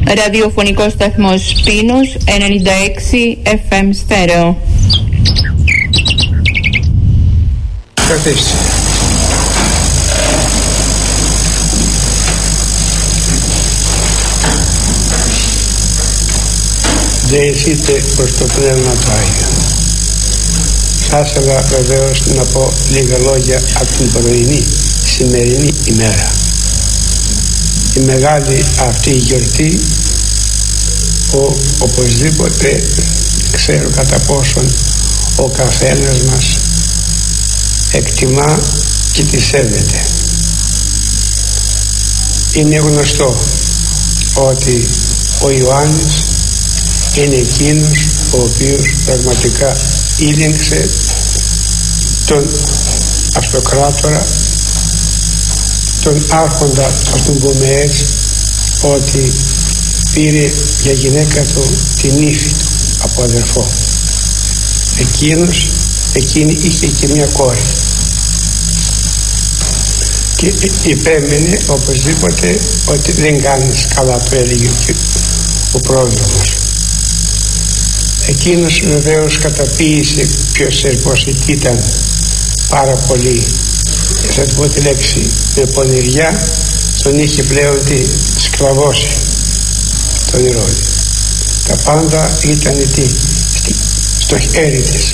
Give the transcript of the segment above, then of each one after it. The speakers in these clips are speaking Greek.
Ραδιοφωνικός σταθμός Πίνους 96 FM στέρεο. Καθίστε. Δεηθείτε προς το Πνεύμα του Άγιο. Θα ήθελα βεβαίως να πω λίγα λόγια από την πρωινή σημερινή ημέρα. Η μεγάλη αυτή γιορτή που οπωσδήποτε ξέρω κατά πόσον ο καθένας μας εκτιμά και τη σέβεται. Είναι γνωστό ότι ο Ιωάννης είναι εκείνος ο οποίος πραγματικά ήλεγξε τον αυτοκράτορα, τον άρχοντα, ας τον πούμε έτσι, ότι πήρε για γυναίκα του την ύφη του από αδερφό. Εκείνη είχε και μια κόρη και υπέμενε οπωσδήποτε ότι δεν κάνεις καλά, το έλεγε ο πρόδρομος. Εκείνος βεβαίως καταποίησε, ποιος ξέρει πως εκεί ήταν πάρα πολύ, θα του πω τη λέξη, με πονηριά, τον είχε πλέον σκλαβώσει τον Ηρώδη. Τα πάντα ήταν στο χέρι της,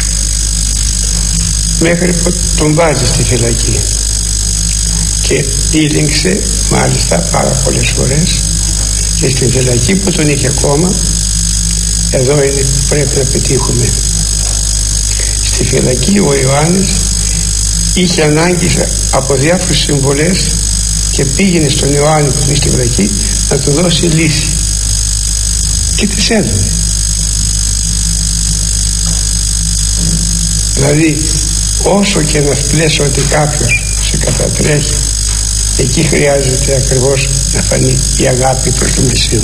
μέχρι που τον βάζει στη φυλακή και ήλεγξε μάλιστα πάρα πολλές φορές και στη φυλακή που τον είχε ακόμα. Εδώ είναι που πρέπει να πετύχουμε. Στη φυλακή ο Ιωάννης είχε ανάγκη από διάφορες συμβολές και πήγαινε στον Ιωάννη που είναι στη φυλακή να του δώσει λύση και τις έδωνε. Δηλαδή όσο και να λες ότι κάποιος σε κατατρέχει, εκεί χρειάζεται ακριβώς να φανεί η αγάπη προς τον Μεσσίου.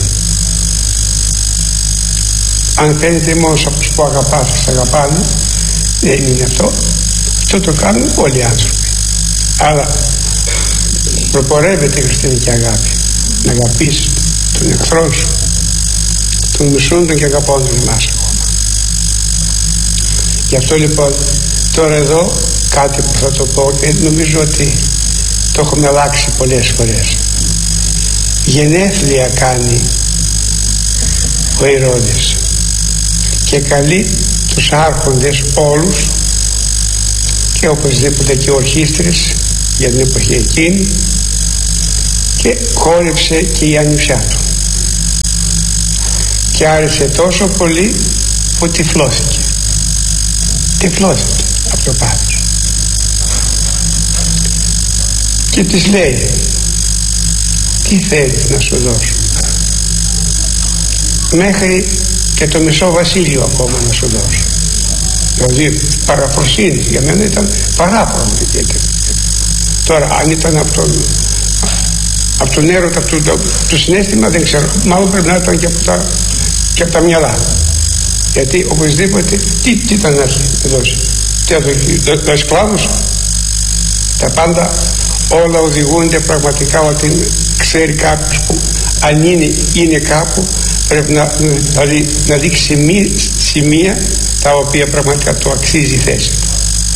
Αν φαίνεται μόνο από τους που αγαπάς σας αγαπάνε, δεν είναι αυτό. Αυτό το κάνουν όλοι οι άνθρωποι. Αλλά προπορεύεται η χριστιανική αγάπη. Να αγαπήσεις τον εχθρό σου, τον μισούντον και αγαπώντον εμάς ακόμα. Γι' αυτό λοιπόν τώρα εδώ κάτι που θα το πω και νομίζω ότι το έχουμε αλλάξει πολλές φορές. Γενέθλια κάνει ο Ηρώδης και καλεί τους άρχοντες όλους και οπωσδήποτε και ορχήστρες για την εποχή εκείνη και χόρεψε και η ανιψιά του και άρεσε τόσο πολύ που τυφλώθηκε από το πάθος και της λέει, τι θέλεις να σου δώσω? Μέχρι και το μισό βασίλειο ακόμα να σου δώσω. Δηλαδή παραφροσύνη για μένα ήταν παράπονο. Τώρα αν ήταν από τον έρωτα, το συναίσθημα δεν ξέρω, μάλλον πρέπει να ήταν και από τα μυαλά, γιατί οπωσδήποτε τι ήταν να δώσει? Το εσκλάβους. Τα πάντα όλα οδηγούνται πραγματικά ότι ξέρει κάποιος που αν είναι κάπου πρέπει να δείξει σημεία τα οποία πραγματικά το αξίζει η θέση του.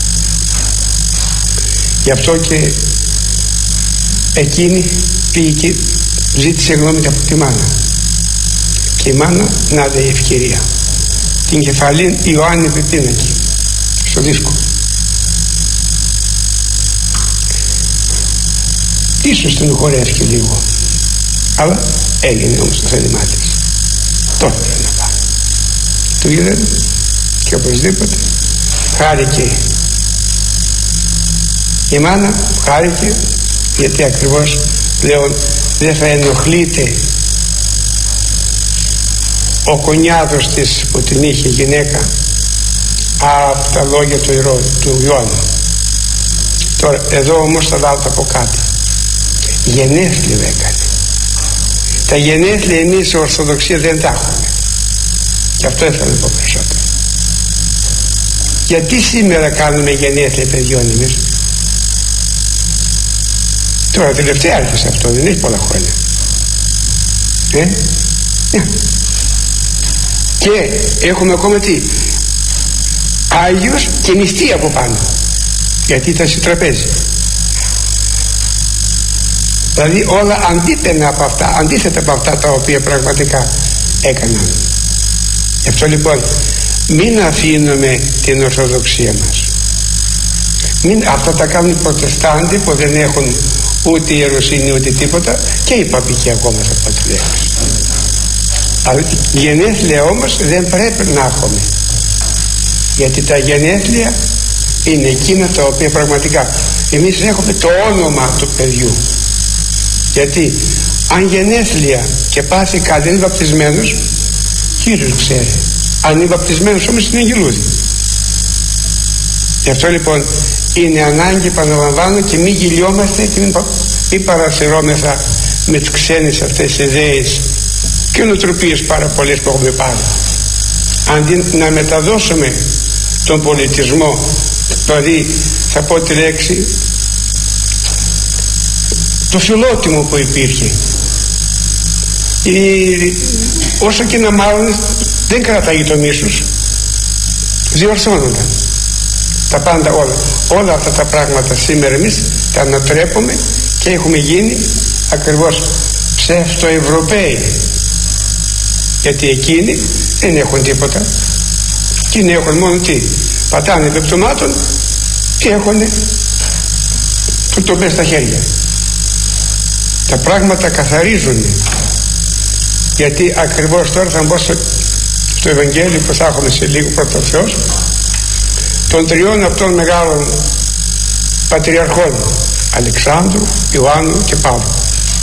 Γι' αυτό και εκείνη πήγε και ζήτησε γνώμη από τη μάνα και η μάνα να δει ευκαιρία την κεφαλήν Ιωάννη Πεπίνακη στο δίσκο. Ίσως την χωρέσκει λίγο, αλλά έγινε όμως το θέλημά της. Τώρα πρέπει να πάει. Του είδε και οπωσδήποτε χάρηκε η μάνα, χάρηκε γιατί ακριβώς πλέον δεν θα ενοχλείται ο κονιάδος της που την είχε γυναίκα από τα λόγια του Ιωάννου. Τώρα εδώ όμως θα βάλω από κάτι. Γενέθλια έκανε. Τα γενέθλια εμείς σε Ορθοδοξία δεν τα έχουμε. Και αυτό ήθελα να πω περισσότερο. Γιατί σήμερα κάνουμε γενέθλια παιδιών εμείς? Τώρα τελευταία άρχισε αυτό, δεν έχει πολλά χρόνια. Και έχουμε ακόμα τι? Άγιος και νηστεία από πάνω, γιατί ήταν σε τραπέζι. Δηλαδή όλα αντίθετα από αυτά τα οποία πραγματικά έκαναν. Γι' αυτό λοιπόν μην αφήνουμε την Ορθοδοξία μας. Αυτά τα κάνουν οι Προτεστάντοι που δεν έχουν ούτε ιεροσύνη ούτε τίποτα, και οι παπικοί ακόμα θα πω τη λέξη. Αλλά γενέθλια όμως δεν πρέπει να έχουμε, γιατί τα γενέθλια είναι εκείνα τα οποία πραγματικά εμείς έχουμε το όνομα του παιδιού. Γιατί αν γενέθλια και πάθει κάτι, είναι βαπτισμένος, Κύριος ξέρει. Αν είναι βαπτισμένος όμως είναι αγγελούδι. Γι' αυτό λοιπόν είναι ανάγκη, επαναλαμβάνω, και μην γελιόμαστε και μην παρασυρώμεθα με τις ξένες αυτές ιδέες και νοοτροπίες πάρα πολλές που έχουμε πάρει. Αντί να μεταδώσουμε τον πολιτισμό, δηλαδή θα πω τη λέξη, το φιλότιμο που υπήρχε, όσο και να μάλλον δεν κρατάει το μίσος, διορθώνονταν τα πάντα όλα αυτά τα πράγματα. Σήμερα εμείς τα ανατρέπουμε και έχουμε γίνει ακριβώς ψευτοευρωπαίοι, γιατί εκείνοι δεν έχουν τίποτα. Εκείνοι έχουν μόνο τι? Πατάνε πεπτωμάτων και έχουν το τοπέ στα χέρια. Τα πράγματα καθαρίζουν, γιατί ακριβώς τώρα θα μπω στο Ευαγγέλιο που θα έχουμε σε λίγο, πρώτα ο Θεός, των τριών αυτών μεγάλων πατριαρχών, Αλεξάνδρου, Ιωάννου και Παύλου.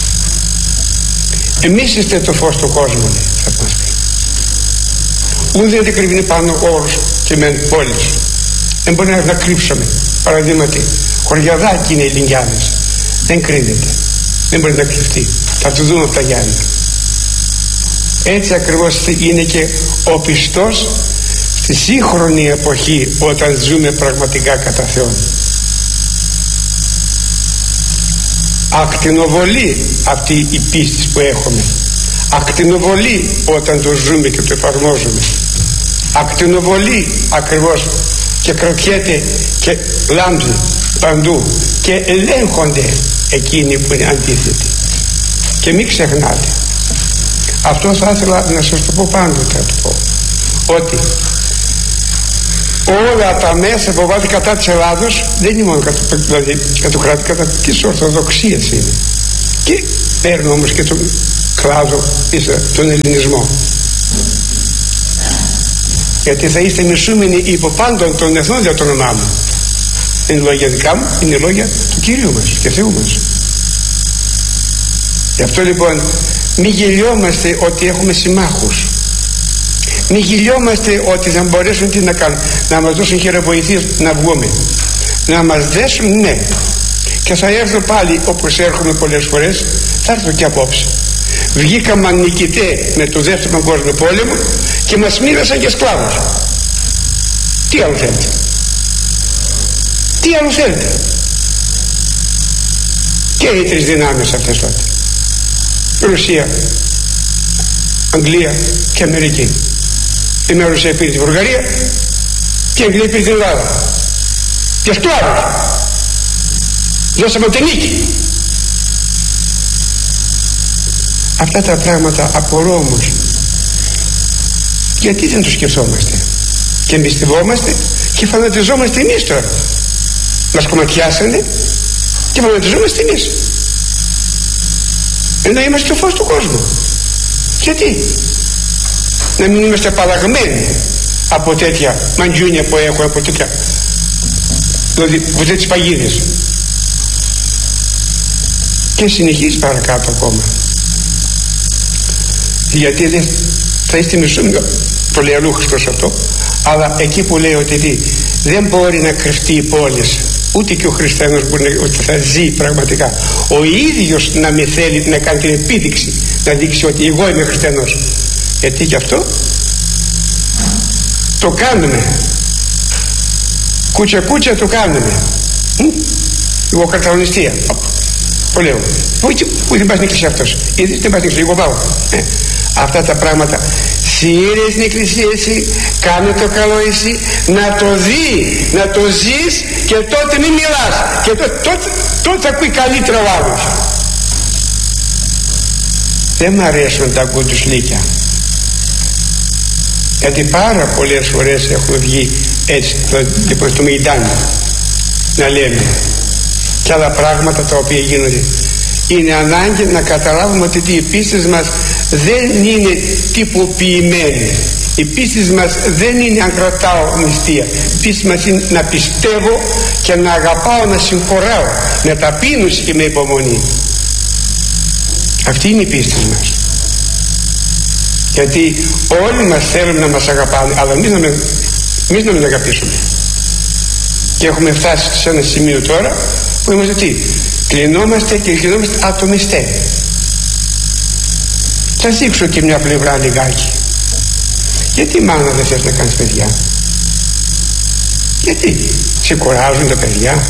Εμείς είστε το φως του κόσμου, θα μας πει. Ούτε δεν κρύβει πάνω όρους και μεν πόλεις. Δεν μπορεί να κρύψουμε. Παραδείγματι, χωριαδάκι είναι οι Λινγκιάδες. Δεν κρύβεται. Δεν μπορεί να κρυφτεί. Θα το δούμε από τα Γιάννη. Έτσι ακριβώς είναι και ο πιστός στη σύγχρονη εποχή, όταν ζούμε πραγματικά κατά Θεόν. Ακτινοβολεί αυτή η πίστη που έχουμε. Ακτινοβολεί όταν το ζούμε και το εφαρμόζουμε. Ακτινοβολεί ακριβώς και κρατιέται και λάμπει παντού και ελέγχονται εκείνοι που είναι αντίθετοι. Και μην ξεχνάτε, αυτό θα ήθελα να σας το πω πάντοτε, ότι όλα τα μέσα που βάζει κατά της Ελλάδος δεν είναι μόνο κατά του κράτου, κατά της Ορθοδοξίας είναι. Και παίρνω όμως και τον κλάδο, τον ελληνισμό. Γιατί θα είστε μισούμενοι υπό πάντων των εθνών για το όνομά μου. Είναι λόγια δικά μου, είναι λόγια του Κυρίου μας και Θεού μας. Γι' αυτό λοιπόν μη γελιόμαστε ότι έχουμε συμμάχους. Μη γελιόμαστε ότι θα μπορέσουν τι να κάνουν, να μας δώσουν χειροβοηθείες να βγούμε, να μας δέσουν, ναι. Και θα έρθω πάλι όπως έρχομαι πολλές φορές, θα έρθω και απόψε. Βγήκαμε νικητέ με το δεύτερο παγκόσμιο πόλεμο και μας μοίρασαν για σκλάβους. Τι άλλο θέλετε? Τι άλλο θέλετε? Και οι τρεις δυνάμεις αυτές τότε, Ρωσία, Αγγλία και Αμερική. Η μια Ρωσία πήρε τη Βουλγαρία και η Αγγλία πήρε την Ελλάδα. Και σκλάβους. Δώσαμε την νίκη. Αυτά τα πράγματα απορώ όμως, γιατί δεν το σκεφτόμαστε και εμπιστευόμαστε και φανατιζόμαστε εμείς τώρα. Μας κομματιάσανε και φανατιζόμαστε εμείς, ενώ είμαστε το φως του κόσμου. Γιατί να μην είμαστε απαλλαγμένοι από τέτοια μαντζούνια που έχω, από τέτοια, δηλαδή από τέτοιες παγίδες? Και συνεχίζει παρακάτω ακόμα, γιατί δεν θα είστε μισούμενοι, το λέει αλλού Χριστός αυτό, αλλά εκεί που λέει ότι δεν μπορεί να κρυφτεί η πόλη, ούτε και ο χριστιανός μπορεί ότι θα ζει πραγματικά ο ίδιος να με θέλει να κάνει την επίδειξη, να δείξει ότι εγώ είμαι χριστιανός. Γιατί γι' αυτό το κάνουμε, κούτσα κούτσα το κάνουμε, εγώ καταλωνιστία, Το λέω. Πού δεν πας στην εκκλησία αυτός? Είδες, δεν πας στην εκκλησία, εγώ πάω. Αυτά τα πράγματα. Σύρε στην εκκλησία εσύ, κάνε το καλό εσύ, να το δει, να το ζεις, και τότε μην μιλάς, και τότε θα ακούει καλύτερα ο άλλος. Δεν μ' αρέσουν τα κουντουσλίκια, γιατί πάρα πολλές φορές έχουμε βγει έτσι στο Μεϊντάνι να λέμε και άλλα πράγματα τα οποία γίνονται. Είναι ανάγκη να καταλάβουμε ότι οι πίστες μας δεν είναι τυποποιημένοι. Η πίστη μας δεν είναι αν κρατάω νηστεία. Η πίστη μας είναι να πιστεύω και να αγαπάω, να συγχωράω με ταπείνωση και με υπομονή. Αυτή είναι η πίστη μας. Γιατί όλοι μας θέλουν να μας αγαπάνε, αλλά εμείς να μην αγαπήσουμε. Και έχουμε φτάσει σε ένα σημείο τώρα που είμαστε τι? Κλεινόμαστε και κλεινόμαστε ατομιστέ. Θα δείξω και μια πλευρά λιγάκι. Γιατί μάνα δεν θες να κάνεις παιδιά? Γιατί? Σε κουράζουν τα παιδιά?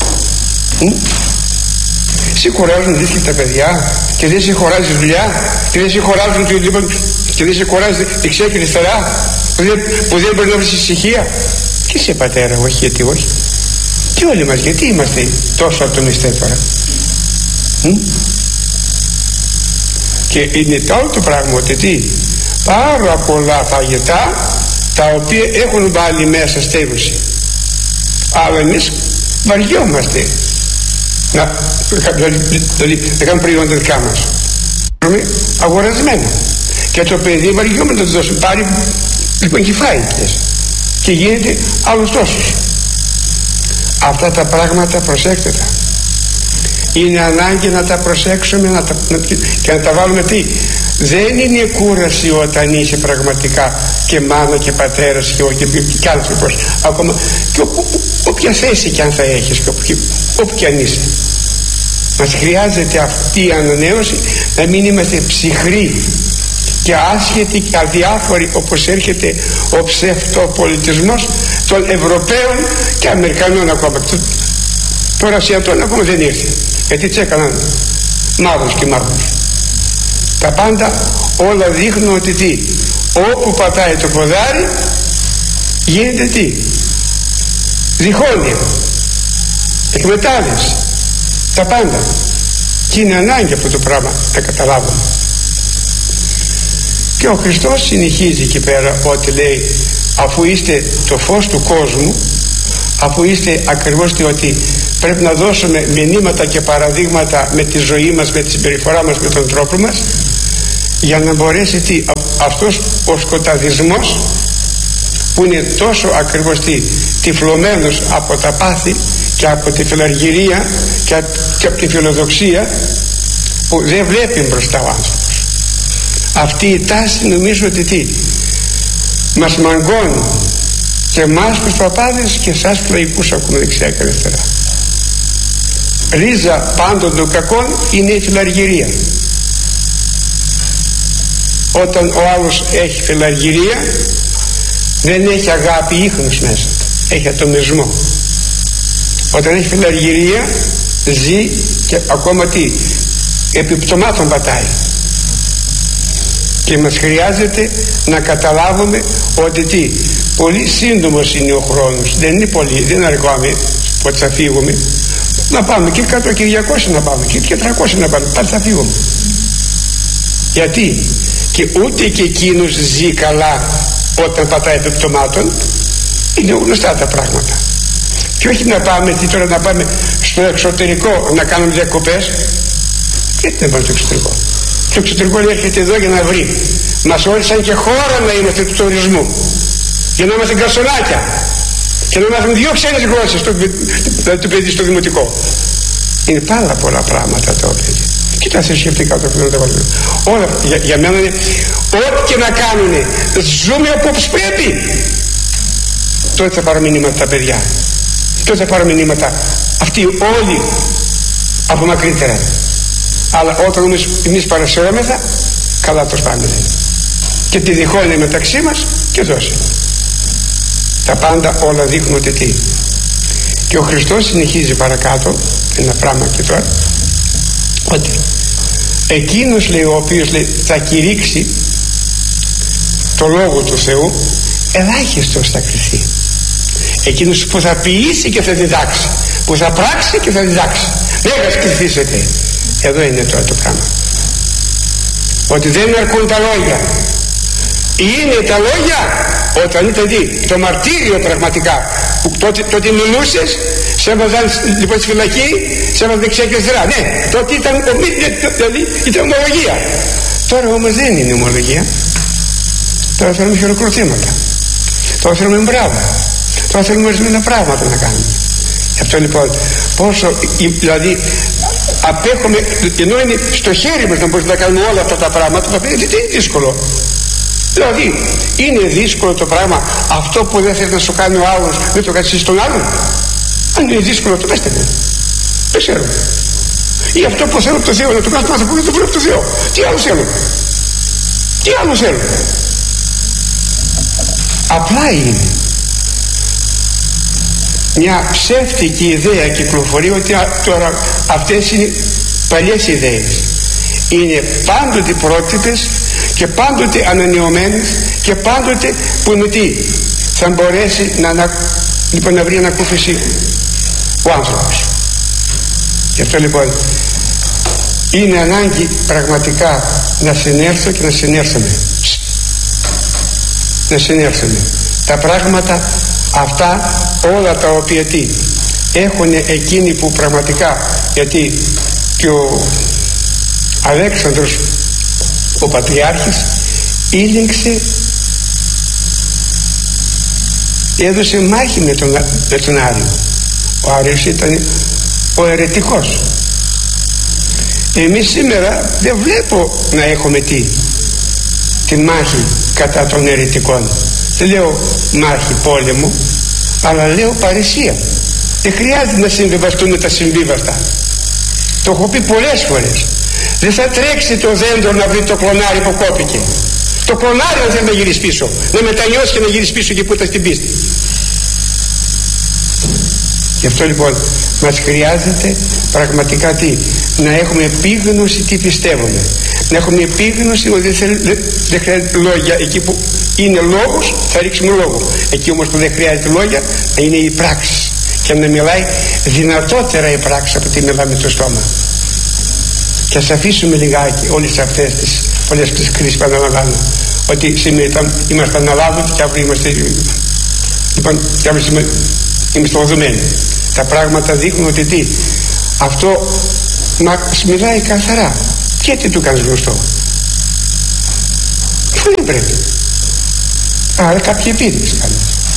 Σε κουράζουν δίσκη τα παιδιά και δεν σε χωράζει δουλειά και δεν σε χωράζουν και δεν σε κουράζει δεξιά και αριστερά που δεν μπορεί να βρεις ησυχία? Και σε πατέρα, όχι, γιατί όχι? Και όλοι μας, γιατί είμαστε τόσο ατομιστέ τώρα? Και είναι το άλλο το πράγμα, ότι τι? Πάρα πολλά φαγητά τα οποία έχουν βάλει μέσα στέγωση, αλλά εμείς βαριόμαστε να κάνουμε προϊόντα δικά μας, αγορασμένα, και το παιδί βαριόμαστε να το δώσουμε, πάρει λοιπόν και φάει και γίνεται άλλος τόσος. Αυτά τα πράγματα προσέξτε τα. Είναι ανάγκη να τα προσέξουμε και να τα βάλουμε τι? Δεν είναι κούραση όταν είσαι πραγματικά και μάνα και πατέρας και άνθρωπος, ακόμα και όποια θέση κι αν θα έχεις και όπου κι αν είσαι. Μας χρειάζεται αυτή η ανανέωση, να μην είμαστε ψυχροί και άσχετοι και αδιάφοροι όπως έρχεται ο ψευτοπολιτισμός των Ευρωπαίων και Αμερικανών ακόμα. Τώρα Ασιατών ακόμα δεν ήρθε, γιατί τσέκαναν μαύρους και μαύρους. Τα πάντα όλα δείχνουν ότι τι? Όπου πατάει το ποδάρι γίνεται τι? Διχόνοια, εκμετάλλευση, τα πάντα. Και είναι ανάγκη αυτό το πράγμα να καταλάβουμε. Και ο Χριστός συνεχίζει εκεί πέρα ότι λέει, αφού είστε το φως του κόσμου, αφού είστε ακριβώς ότι πρέπει να δώσουμε μηνύματα και παραδείγματα με τη ζωή μας, με τη συμπεριφορά μας, με τον τρόπο μας, για να μπορέσει αυτός ο σκοταδισμός που είναι τόσο ακριβώς τυφλωμένος από τα πάθη και από τη φιλαργυρία και από τη φιλοδοξία, που δεν βλέπει μπροστά ο άνθρωπος. Αυτή η τάση νομίζω ότι μας μαγκώνει και εμάς τους παπάδες και εσάς τους λαϊκούς ακούμε δεξιά και αριστερά. Ρίζα πάντων των κακών είναι η φιλαργυρία. Όταν ο άλλος έχει φιλαργυρία, δεν έχει αγάπη ίχνος μέσα του, έχει ατομισμό. Όταν έχει φιλαργυρία, ζει και ακόμα επιπτωμάτων πατάει. Και μας χρειάζεται να καταλάβουμε ότι πολύ σύντομος είναι ο χρόνος, δεν είναι πολύ, δεν αργάμε ότι θα φύγουμε. Να πάμε και 100 και 200 να πάμε και 300 να πάμε, πάλι θα φύγουμε. Γιατί? Και ούτε και εκείνος ζει καλά όταν πατάει επιπτωμάτων. Είναι γνωστά τα πράγματα. Και όχι να πάμε τώρα να πάμε στο εξωτερικό να κάνουμε διακοπές. Γιατί δεν πάμε στο εξωτερικό? Το εξωτερικό έρχεται εδώ για να βρει. Μας όρισαν και χώρα να είμαστε του τουρισμού, για να είμαστε γκαρσονάκια και να μάθουμε 2 ξένες γλώσσες το παιδί στο δημοτικό. Είναι πάρα πολλά πράγματα τα οποία και τα θρησκευτικά το οποίο να τα βάλουμε. Όλα για μένα είναι ό,τι και να κάνουνε, ζούμε όπως πρέπει. Τότε θα πάρουν μηνύματα τα παιδιά, τότε θα πάρουν μηνύματα αυτοί όλοι από μακρύτερα. Αλλά όταν εμείς παρασυρώμεθα, καλά το σπάνε και τη διχόνοια μεταξύ μας και δώσει. Τα πάντα όλα δείχνουν ότι και ο Χριστός συνεχίζει παρακάτω ένα πράγμα και τώρα, ότι εκείνος, λέει, ο οποίος, λέει, θα κηρύξει το Λόγο του Θεού, ελάχιστος θα κριθεί. Εκείνος που θα ποιήσει και θα διδάξει, που θα πράξει και θα διδάξει, μέγας κριθήσετε. Εδώ είναι τώρα το πράγμα, ότι δεν αρκούν τα λόγια. Είναι τα λόγια όταν ήταν το μαρτύριο πραγματικά, που τότε μιλούσες, σε έβαζαν λοιπόν στη φυλακή, σε έβαζαν δεξιά και αριστερά. Ναι, τότε ήταν, δηλαδή, ήταν ομολογία. Τώρα όμως δεν είναι ομολογία. Τώρα θέλουμε χειροκροτήματα, τώρα θέλουμε μπράβο, τώρα θέλουμε ορισμένα πράγματα να κάνουμε. Γι' αυτό λοιπόν πόσο, δηλαδή, απέχουμε, ενώ είναι στο χέρι μας να μπορούμε να κάνουμε όλα αυτά τα πράγματα, τα οποία είναι δύσκολο. Δηλαδή είναι δύσκολο το πράγμα αυτό που δεν θέλει να σου κάνει ο άλλος, μην το κάνεις στον άλλον. Αν είναι δύσκολο, το πέστε μου, δεν ξέρω. Ή αυτό που θέλω από το Θεό, να το κάνω το άνθρωπο, δεν το βρω από το Θεό. Τι άλλο θέλω, τι άλλο θέλω. Απλά είναι μια ψεύτικη ιδέα κυκλοφορεί ότι τώρα αυτές είναι παλιές ιδέες. Είναι πάντοτε πρότυπες και πάντοτε ανανεωμένες και πάντοτε που είναι τι, θα μπορέσει να βρει ανακούφιση ο άνθρωπος. Γι' αυτό λοιπόν είναι ανάγκη πραγματικά να συνέρθω και να συνέρθουμε, να συνέρθουμε. Τα πράγματα αυτά όλα τα οποία τι έχουν εκείνοι που πραγματικά, γιατί και ο Αλέξανδρος ο Πατριάρχης ήλεγξε, έδωσε μάχη με τον Άριο. Ο Άριος ήταν ο αιρετικός. Εμείς σήμερα δεν βλέπω να έχουμε τη μάχη κατά των αιρετικών. Δεν λέω μάχη πόλεμο, αλλά λέω παρησία. Δεν χρειάζεται να συμβιβαστούν τα συμβίβαστα. Το έχω πει πολλές φορές. Δεν θα τρέξει το δέντρο να βρει το κλονάρι που κόπηκε. Το κλονάρι δεν θέλει να γυρίσει πίσω, να μετανιώσει και να γυρίσει πίσω και που ήταν στην πίστη. Γι' αυτό λοιπόν μας χρειάζεται πραγματικά να έχουμε επίγνωση τι πιστεύουμε, να έχουμε επίγνωση ότι δεν χρειάζεται λόγια. Εκεί που είναι λόγος θα ρίξουμε λόγο, εκεί όμως που δεν χρειάζεται λόγια να είναι η πράξη και να μιλάει δυνατότερα η πράξη από τι μιλάμε στο στόμα. Και ας αφήσουμε λιγάκι όλες αυτές τις πολλές τις κρίσεις που αναλαμβάνω, ότι σήμερα είμαστε αναλάβωτοι και αύριο είμαστε, λοιπόν, και αύριο είμαστε οδουμένοι. Τα πράγματα δείχνουν ότι αυτό μας μιλάει καθαρά. Και τι του κάνεις γνωστό, αφού δεν πρέπει. Άρα κάποια επίδειξη κάνεις,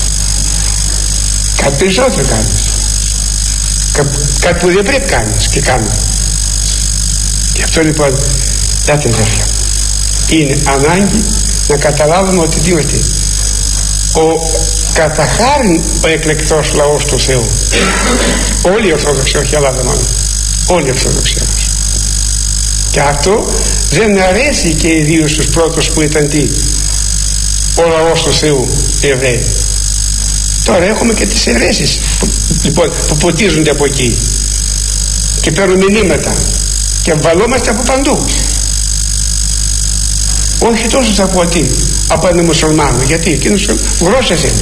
κάτι περισσότερο κάνεις, κάτι που δεν πρέπει κάνεις και κάνεις. Γι' αυτό λοιπόν, δάτε αδέρφια, είναι ανάγκη να καταλάβουμε ότι τι είμαστε ο κατά χάριν ο εκλεκτός λαός του Θεού. Όλοι οι Ορθόδοξοι, όχι Ελλάδα μόνο, όλοι οι Ορθόδοξοι όμως. Και αυτό δεν αρέσει και ιδίως στους πρώτους που ήταν ο λαός του Θεού, οι Εβραίοι. Τώρα έχουμε και τις αιρέσεις λοιπόν, που ποτίζονται από εκεί και παίρνουν μηνύματα και βαλόμαστε από παντού. Όχι τόσο θα πω από έναν μουσουλμάνο, γιατί εκείνος γλώσσας είναι.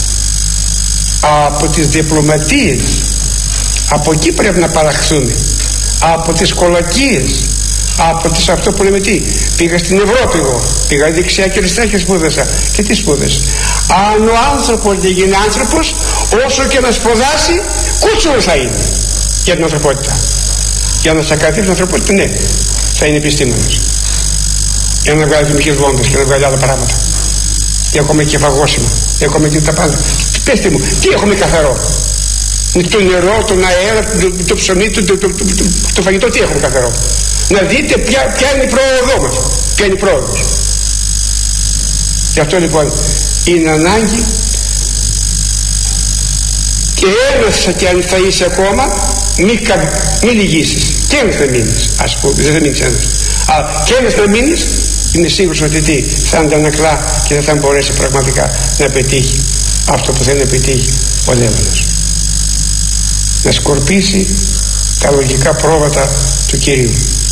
Από τις διπλωματίες, από εκεί πρέπει να παραχθούμε, από τις κολακίες, από τις αυτό που λέμε πήγα στην Ευρώπη εγώ, πήγα δεξιά και αριστερά και σπούδασα. Και τι σπούδασα? Αν ο άνθρωπος δεν γίνει άνθρωπος, όσο και να σπουδάσει, κούτσουρο θα είναι για την ανθρωπότητα. Για να σακαθεί την ανθρωπότητα, ναι, θα είναι επιστήμονας. Για να βγάλει χημικές βόμβες και να βγάλει άλλα πράγματα. Και έχουμε και φαγόσιμα, έχουμε και τα πάντα. Πέστε μου, τι έχουμε καθαρό? Το νερό, τον αέρα, το ψωμί, το φαγητό, τι έχουμε καθαρό? Να δείτε ποια είναι η πρόοδό μας, ποια είναι η πρόοδος. Γι' αυτό λοιπόν είναι ανάγκη, και ένας και αν θα είσαι ακόμα, μην λυγίσεις. Και ένας να μείνεις, ας πούμε, δεν θα μείνεις ένας. Αλλά και ένας να μείνεις, είναι σίγουρος ότι θα αντανακλά και δεν θα μπορέσει πραγματικά να πετύχει αυτό που θέλει να πετύχει ο Δαίμονας. Να σκορπίσει τα λογικά πρόβατα του Κυρίου.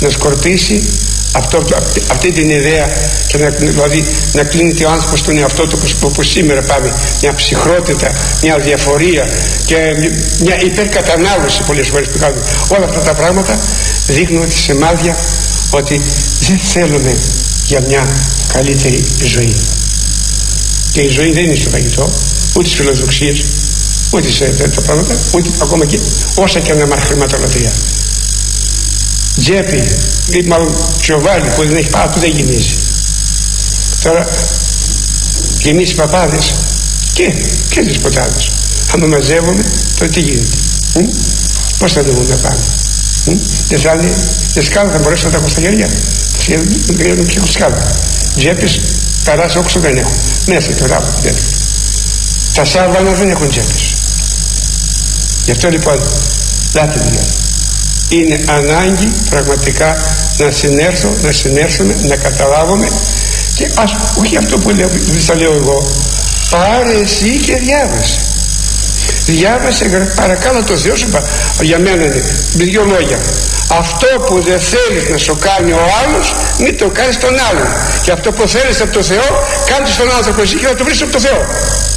να σκορπίσει αυτή την ιδέα και δηλαδή να κλείνει ο άνθρωπος στον εαυτό του, όπως σήμερα πάμε, μια ψυχρότητα, μια διαφορία και μια υπερκατανάλωση πολλές φορές που κάνουμε. Όλα αυτά τα πράγματα δείχνουν ότι σημάδια ότι δεν θέλουμε για μια καλύτερη ζωή. Και η ζωή δεν είναι στο φαγητό, ούτε στις φιλοδοξίες, ούτε σε τα πράγματα, ούτε ακόμα και όσα και να μάθει χρηματολατρία. Τζέπη ή μάλλον τσιοβάλι που δεν έχει πάρα που δεν γεμίζει. Τώρα γεμίσει παπάδες και δεσποτάδες. Αν μαζεύουμε τότε τι γίνεται? Πώς θα δούμε να πάμε? Δεν θα είναι σκάλα, θα μπορέσω να τα έχω στα χέρια? Δεν έχω σκάλα. Τζέπες παράς όξο δεν έχω. Μέσα τώρα τα σάρβανα δεν έχουν τζέπες. Γι' αυτό λοιπόν λάτε δηλαδή, είναι ανάγκη πραγματικά να συνέρθουμε, να καταλάβουμε και όχι αυτό που λέω, δεν θα λέω εγώ, πάρε εσύ και διάβασε παρακάλω το Θεό σου. Για μένα είναι με δύο λόγια: αυτό που δεν θέλεις να σου κάνει ο άλλος, μην το κάνεις τον άλλον, και αυτό που θέλεις από το Θεό, κάνεις στον άνθρωπο εσύ και θα το βρεις από το Θεό.